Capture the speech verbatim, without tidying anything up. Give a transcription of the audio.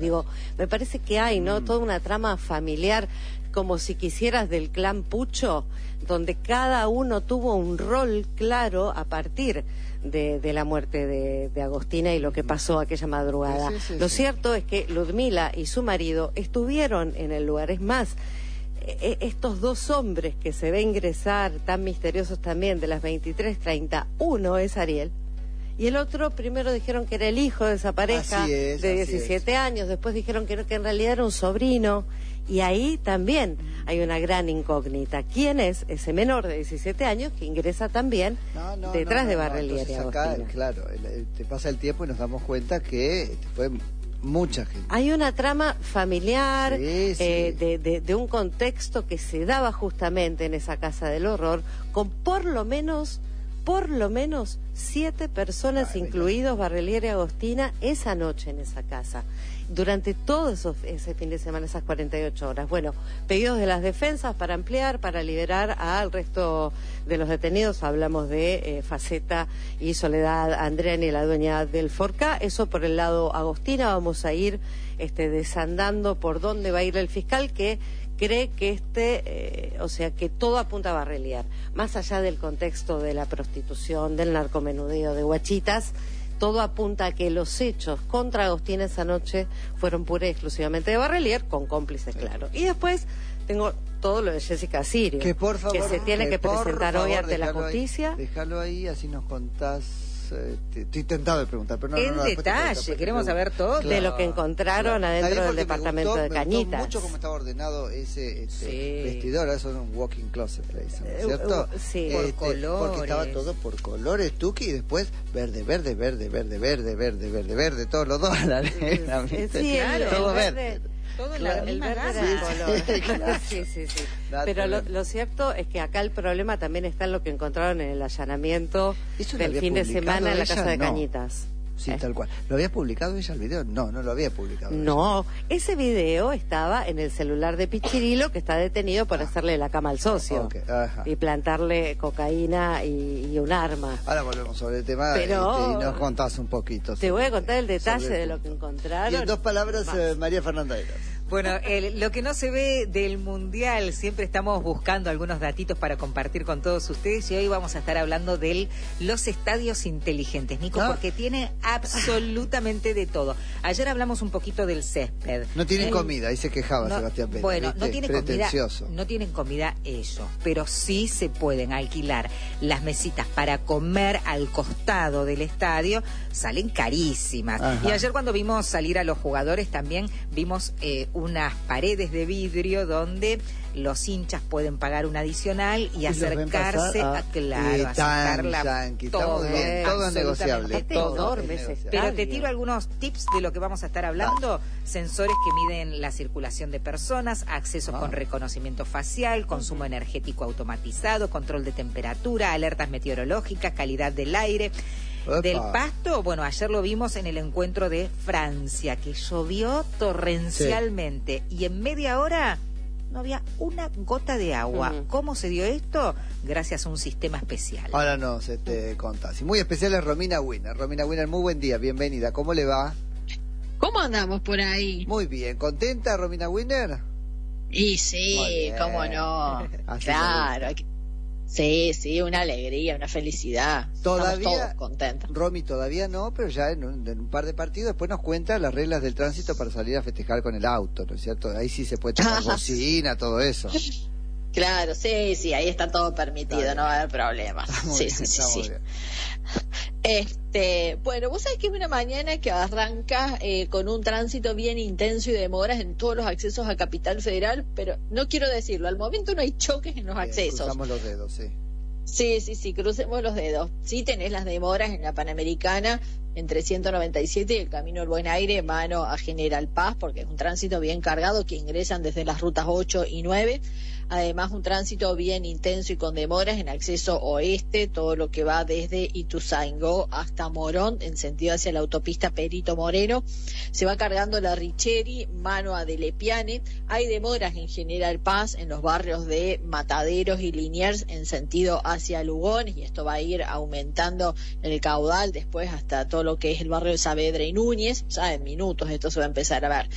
Digo, me parece que hay, ¿no? Mm. Toda una trama familiar, como si quisieras del clan Pucho, donde cada uno tuvo un rol claro a partir de, de la muerte de, de Agostina y lo que pasó aquella madrugada. Sí, sí, sí, lo sí. cierto es que Ludmila y su marido estuvieron en el lugar. Es más, estos dos hombres que se ve ingresar, tan misteriosos también, de las veintitrés treinta, uno es Ariel, y el otro primero dijeron que era el hijo de esa pareja es, de diecisiete años, después dijeron que, no, que en realidad era un sobrino, y ahí también hay una gran incógnita. ¿Quién es ese menor de diecisiete años que ingresa también no, no, detrás no, no, de Barrelier y Agostina? Acá, claro, te pasa el tiempo y nos damos cuenta que fue mucha gente. Hay una trama familiar, sí, sí. Eh, de, de, de un contexto que se daba justamente en esa casa del horror, con por lo menos, por lo menos siete personas, Ay, incluidos Barrelier y Agostina, esa noche en esa casa. Durante todo esos, ese fin de semana, esas cuarenta y ocho horas. Bueno, pedidos de las defensas para ampliar, para liberar al resto de los detenidos. Hablamos de eh, Faceta y Soledad Andreani, la dueña del Forcá. Eso por el lado Agostina. Vamos a ir este, desandando por dónde va a ir el fiscal, que cree que este, eh, o sea, que todo apunta a Barrelier. Más allá del contexto de la prostitución, del narcomenudeo, de Huachitas, todo apunta a que los hechos contra Agostina esa noche fueron pura y exclusivamente de Barrelier, con cómplices, sí. claro. Y después tengo todo lo de Jessica Sirio, que, por favor, que se tiene que, que presentar favor, hoy ante la justicia. Ahí, déjalo ahí, así nos contás. Eh, estoy tentado de preguntar, pero no, en no, no, detalle, te queremos saber todo. Claro, de lo que encontraron claro. adentro del departamento gustó, de Cañitas. Me gustó mucho cómo estaba ordenado ese, ese sí. vestidor, eso es un walking closet, le dicen, ¿no es cierto? Uh, uh, sí, este, por colores. Porque estaba todo por colores, Tuki, y después verde, verde, verde, verde, verde, verde, verde, verde, todos los dólares. Sí, claro, todo verde. verde. Todo en claro, la misma el verde gama. era color. Sí, claro. sí, sí, sí. Pero lo, lo cierto es que acá el problema también está en lo que encontraron en el allanamiento del fin de semana en la casa de no. Cañitas. Sí, ¿Eh? tal cual. ¿Lo había publicado ella el video? No, no lo había publicado. No, ella. Ese video estaba en el celular de Pichirilo, que está detenido por ah. hacerle la cama al socio okay. Ajá. y plantarle cocaína y, y un arma. Ahora volvemos sobre el tema. Pero este, y nos contás un poquito. Te voy a contar el detalle el de lo que encontraron. Y en dos palabras, eh, María Fernanda Eras. Bueno, el, lo que no se ve del Mundial, siempre estamos buscando algunos datitos para compartir con todos ustedes, y hoy vamos a estar hablando de los estadios inteligentes, Nico, ¿no? Porque tiene absolutamente de todo. Ayer hablamos un poquito del césped. No tienen el, comida, ahí se quejaba no, Sebastián Pérez. Bueno, ¿viste? no tiene comida, no tienen comida ellos, pero sí se pueden alquilar las mesitas para comer al costado del estadio, salen carísimas. Ajá. Y ayer cuando vimos salir a los jugadores también vimos eh, unas paredes de vidrio donde los hinchas pueden pagar un adicional y, y acercarse a, a claro, a sacar la todo, bien, todo es negociable, todo es negociable. Pero te tiro algunos tips de lo que vamos a estar hablando. Vale. Sensores que miden la circulación de personas, accesos ah. con reconocimiento facial, consumo energético automatizado, control de temperatura, alertas meteorológicas, calidad del aire. Opa. Del pasto, bueno, ayer lo vimos en el encuentro de Francia, que llovió torrencialmente, sí. y en media hora no había una gota de agua. Uh-huh. ¿Cómo se dio esto? Gracias a un sistema especial. Ahora nos este, contás. Y muy especial es Romina Winner. Romina Winner, muy buen día, bienvenida. ¿Cómo le va? ¿Cómo andamos por ahí? Muy bien. ¿Contenta, Romina Winner? Y sí, cómo no. Claro. Sí, sí, una alegría, una felicidad. Todavía, estamos todos contentos. Romy, todavía no, pero ya en un, en un par de partidos después nos cuenta las reglas del tránsito para salir a festejar con el auto, ¿no es cierto? Ahí sí se puede tomar bocina, todo eso. Claro, sí, sí, ahí está todo permitido, Dale. No va a haber problemas. Sí, bien, sí, sí, sí. Bien. Este, bueno, vos sabés que es una mañana que arranca eh, con un tránsito bien intenso y demoras en todos los accesos a Capital Federal, pero no quiero decirlo, al momento no hay choques en los bien, accesos. Cruzamos los dedos, sí. Sí, sí, sí, crucemos los dedos. Sí tenés las demoras en la Panamericana entre ciento noventa y siete y el Camino del Buen Aire, mano a General Paz, porque es un tránsito bien cargado que ingresan desde las rutas ocho y nueve. Además, un tránsito bien intenso y con demoras en acceso oeste, todo lo que va desde Ituzaingó hasta Morón, en sentido hacia la autopista Perito Moreno. Se va cargando la Richeri, mano a Delepiane. Hay demoras en General Paz, en los barrios de Mataderos y Liniers, en sentido hacia Lugones, y esto va a ir aumentando el caudal después hasta todo lo que es el barrio de Saavedra y Núñez. Ya en minutos esto se va a empezar a ver.